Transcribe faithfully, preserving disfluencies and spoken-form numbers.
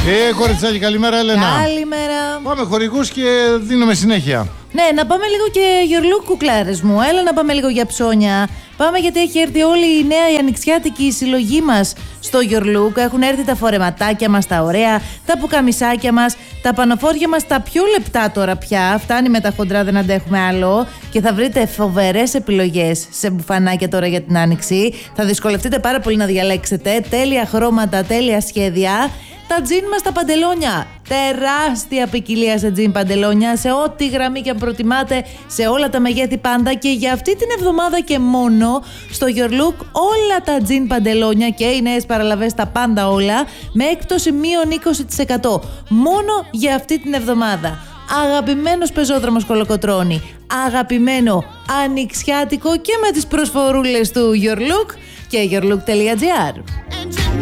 Ε, κοριτσάκι, καλημέρα, Έλενα. Καλημέρα. Πάμε χορηγούς και δίνουμε συνέχεια. Ναι, να πάμε λίγο και γιορλούκ, κουκλάρες μου. Έλα να πάμε λίγο για ψώνια. Πάμε γιατί έχει έρθει όλη η νέα η ανοιξιάτικη συλλογή μας στο γιορλούκ. Έχουν έρθει τα φορεματάκια μας, τα ωραία, τα πουκαμισάκια μας, τα πανοφόρια μας, τα πιο λεπτά τώρα πια. Φτάνει με τα χοντρά, δεν αντέχουμε άλλο. Και θα βρείτε φοβερές επιλογές σε μπουφανάκια τώρα για την άνοιξη. Θα δυσκολευτείτε πάρα πολύ να διαλέξετε. Τέλεια χρώματα, τέλεια σχέδια. Τα τζιν μας τα παντελόνια. Τεράστια ποικιλία σε τζιν παντελόνια, σε ό,τι γραμμή και αν προτιμάτε, σε όλα τα μεγέθη πάντα. Και για αυτή την εβδομάδα και μόνο στο Your Look όλα τα τζιν παντελόνια και οι νέες παραλαβές, τα πάντα όλα, με έκπτωση μείον είκοσι τοις εκατό. Μόνο για αυτή την εβδομάδα. Αγαπημένος πεζόδρομος Κολοκοτρώνη, αγαπημένο ανοιξιάτικο και με τις προσφορούλες του Your Look και yourlook.gr.